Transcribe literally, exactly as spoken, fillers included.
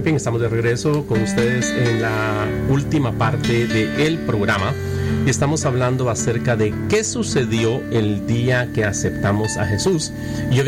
Bien, estamos de regreso con ustedes en la última parte del programa y estamos hablando acerca de qué sucedió el día que aceptamos a Jesús. Y